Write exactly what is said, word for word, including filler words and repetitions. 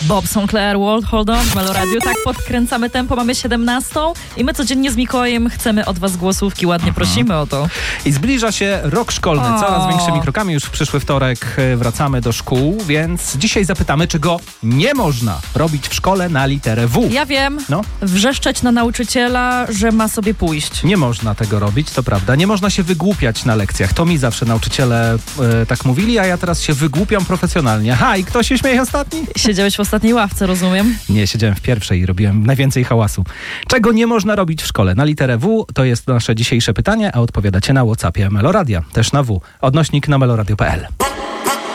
Bob Sinclair, World Hold On w Melo Radio. Tak, podkręcamy tempo, mamy siedemnastą i my codziennie z Mikołajem chcemy od was głosówki, ładnie prosimy o to. I zbliża się rok szkolny, O. coraz większymi krokami. Już w przyszły wtorek wracamy do szkół, więc dzisiaj zapytamy, czego nie można robić w szkole na literę W. Ja wiem, No. wrzeszczeć na nauczyciela, że ma sobie pójść. Nie można tego robić, to prawda. Nie można się wygłupiać na lekcjach. To mi zawsze nauczyciele e, tak mówili, a ja teraz się wygłupiam profesjonalnie. Ha, i kto się śmieje ostatni? Siedziałeś w ostatniej ławce, rozumiem? Nie, siedziałem w pierwszej i robiłem najwięcej hałasu. Czego nie można robić w szkole na literę W? To jest nasze dzisiejsze pytanie, a odpowiadacie na WhatsAppie Meloradia, też na W. Odnośnik na meloradio kropka p l.